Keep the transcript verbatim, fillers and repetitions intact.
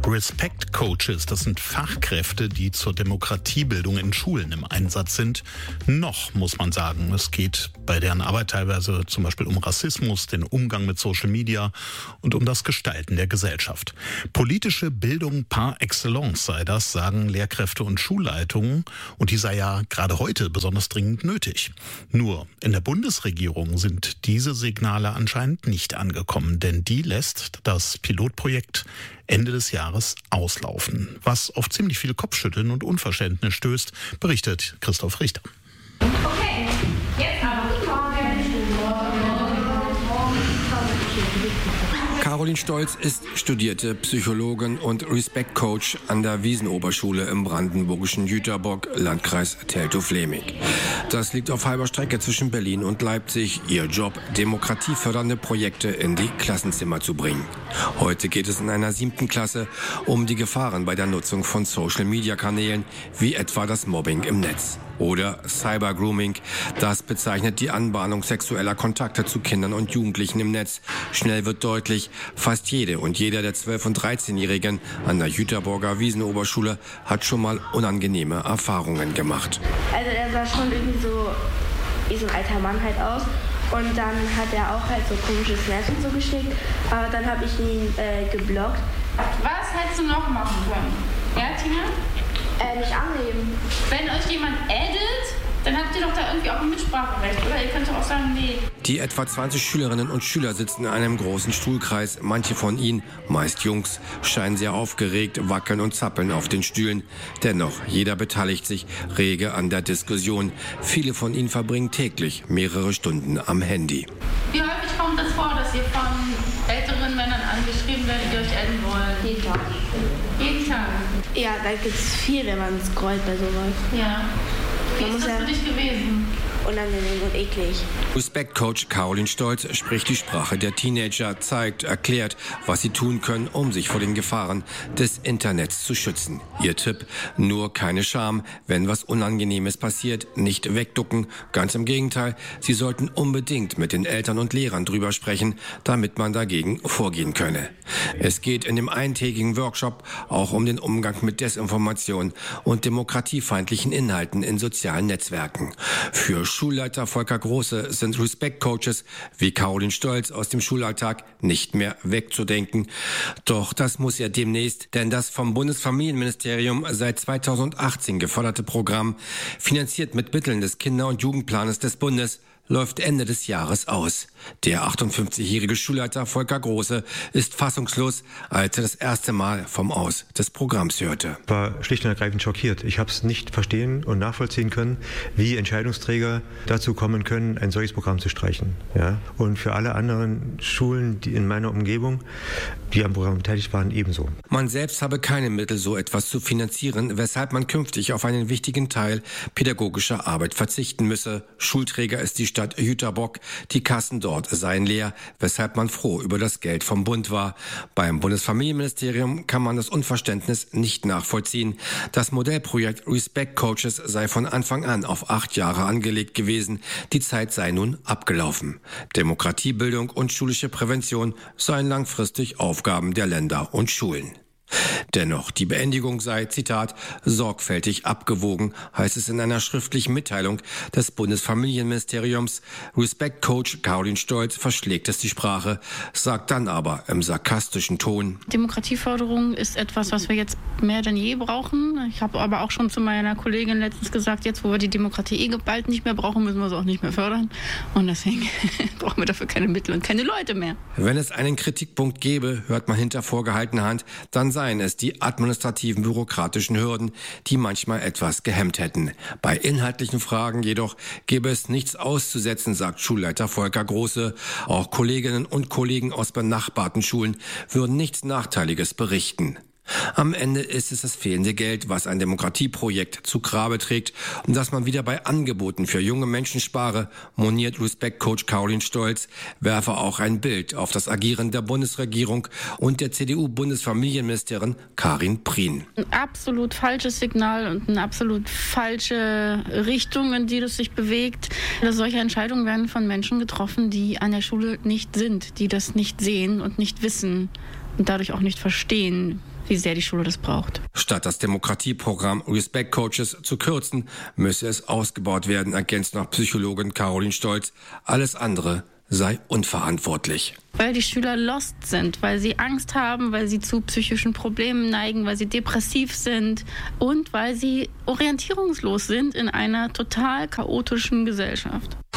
Respect Coaches, das sind Fachkräfte, die zur Demokratiebildung in Schulen im Einsatz sind. Noch, muss man sagen. Es geht bei deren Arbeit teilweise zum Beispiel um Rassismus, den Umgang mit Social Media und um das Gestalten der Gesellschaft. Politische Bildung par excellence sei das, sagen Lehrkräfte und Schulleitungen. Und die sei ja gerade heute besonders dringend nötig. Nur in der Bundesregierung sind diese Signale anscheinend nicht angekommen, denn die lässt das Pilotprojekt Ende des Jahres auslaufen. Was auf ziemlich viel Kopfschütteln und Unverständnis stößt, berichtet Christoph Richter. Okay, jetzt aber guten Morgen. Caroline Stolz ist studierte Psychologin und Respect-Coach an der Wiesenoberschule im brandenburgischen Jüterbock, Landkreis Teltow-Fläming. Das liegt auf halber Strecke zwischen Berlin und Leipzig. Ihr Job, demokratiefördernde Projekte in die Klassenzimmer zu bringen. Heute geht es in einer siebten Klasse um die Gefahren bei der Nutzung von Social-Media-Kanälen, wie etwa das Mobbing im Netz. Oder Cyber-Grooming. Das bezeichnet die Anbahnung sexueller Kontakte zu Kindern und Jugendlichen im Netz. Schnell wird deutlich, fast jede und jeder der zwölf- und dreizehnjährigen an der Jüterborger Wiesenoberschule hat schon mal unangenehme Erfahrungen gemacht. Also er sah schon irgendwie so wie so ein alter Mann halt aus. Und dann hat er auch halt so komisches Märchen so geschickt. Aber dann habe ich ihn äh, geblockt. Was hättest du noch machen können? Ja, Tina? Äh, nicht annehmen. Wenn euch jemand addet, dann habt ihr doch da irgendwie auch ein Mitspracherecht, oder? Ihr könnt doch auch sagen, nee. Die etwa zwanzig Schülerinnen und Schüler sitzen in einem großen Stuhlkreis. Manche von ihnen, meist Jungs, scheinen sehr aufgeregt, wackeln und zappeln auf den Stühlen. Dennoch, jeder beteiligt sich rege an der Diskussion. Viele von ihnen verbringen täglich mehrere Stunden am Handy. Wie häufig kommt das vor, dass ihr von älteren Männern angeschrieben werdet, die euch adden wollen? Jeden Tag. Jeden Tag? Ja, da gibt es viel, wenn man scrollt bei sowas. Ja. Wie Man ist muss das ja- für dich gewesen? Unangenehm und eklig. Respect-Coach Caroline Stolz spricht die Sprache der Teenager, zeigt, erklärt, was sie tun können, um sich vor den Gefahren des Internets zu schützen. Ihr Tipp, nur keine Scham, wenn was Unangenehmes passiert, nicht wegducken. Ganz im Gegenteil, sie sollten unbedingt mit den Eltern und Lehrern drüber sprechen, damit man dagegen vorgehen könne. Es geht in dem eintägigen Workshop auch um den Umgang mit Desinformation und demokratiefeindlichen Inhalten in sozialen Netzwerken. Für Schulleiter Volker Große sind Respect-Coaches wie Caroline Stolz aus dem Schulalltag nicht mehr wegzudenken. Doch das muss ja demnächst, denn das vom Bundesfamilienministerium seit zweitausendachtzehn geförderte Programm, finanziert mit Mitteln des Kinder- und Jugendplanes des Bundes, läuft Ende des Jahres aus. Der achtundfünfzigjährige Schulleiter Volker Große ist fassungslos, als er das erste Mal vom Aus des Programms hörte. Ich war schlicht und ergreifend schockiert. Ich habe es nicht verstehen und nachvollziehen können, wie Entscheidungsträger dazu kommen können, ein solches Programm zu streichen. Ja? Und für alle anderen Schulen, die in meiner Umgebung, die am Programm beteiligt waren, ebenso. Man selbst habe keine Mittel, so etwas zu finanzieren, weshalb man künftig auf einen wichtigen Teil pädagogischer Arbeit verzichten müsse. Schulträger ist die Stadt Jüterbock. Die Kassen dort seien leer, weshalb man froh über das Geld vom Bund war. Beim Bundesfamilienministerium kann man das Unverständnis nicht nachvollziehen. Das Modellprojekt Respect Coaches sei von Anfang an auf acht Jahre angelegt gewesen. Die Zeit sei nun abgelaufen. Demokratiebildung und schulische Prävention seien langfristig Aufgaben der Länder und Schulen. Dennoch, die Beendigung sei, Zitat, sorgfältig abgewogen, heißt es in einer schriftlichen Mitteilung des Bundesfamilienministeriums. Respect-Coach Caroline Stolz verschlägt es die Sprache, sagt dann aber im sarkastischen Ton: Demokratieförderung ist etwas, was wir jetzt mehr denn je brauchen. Ich habe aber auch schon zu meiner Kollegin letztens gesagt, jetzt wo wir die Demokratie eh bald nicht mehr brauchen, müssen wir sie auch nicht mehr fördern. Und deswegen brauchen wir dafür keine Mittel und keine Leute mehr. Wenn es einen Kritikpunkt gäbe, hört man hinter vorgehaltener Hand, dann seien es die administrativen bürokratischen Hürden, die manchmal etwas gehemmt hätten. Bei inhaltlichen Fragen jedoch gäbe es nichts auszusetzen, sagt Schulleiter Volker Große. Auch Kolleginnen und Kollegen aus benachbarten Schulen würden nichts Nachteiliges berichten. Am Ende ist es das fehlende Geld, was ein Demokratieprojekt zu Grabe trägt, und dass man wieder bei Angeboten für junge Menschen spare, moniert Respect-Coach Caroline Stolz, werfe auch ein Bild auf das Agieren der Bundesregierung und der C D U-Bundesfamilienministerin Karin Prien. Ein absolut falsches Signal und eine absolut falsche Richtung, in die das sich bewegt. Solche Entscheidungen werden von Menschen getroffen, die an der Schule nicht sind, die das nicht sehen und nicht wissen und dadurch auch nicht verstehen, wie sehr die Schule das braucht. Statt das Demokratieprogramm Respect Coaches zu kürzen, müsse es ausgebaut werden, ergänzt noch Psychologin Caroline Stolz. Alles andere sei unverantwortlich. Weil die Schüler lost sind, weil sie Angst haben, weil sie zu psychischen Problemen neigen, weil sie depressiv sind und weil sie orientierungslos sind in einer total chaotischen Gesellschaft.